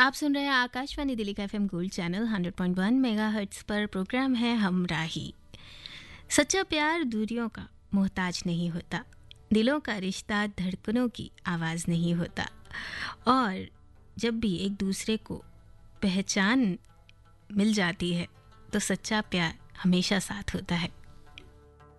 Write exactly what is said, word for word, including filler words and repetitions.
आप सुन रहे हैं आकाशवाणी दिल्ली का FM gold channel hundred point one megahertz पर। प्रोग्राम है हम राही। सच्चा प्यार दूरियों का मोहताज नहीं होता, दिलों का रिश्ता धड़कनों की आवाज़ नहीं होता, और जब भी एक दूसरे को पहचान मिल जाती है तो सच्चा प्यार हमेशा साथ होता है।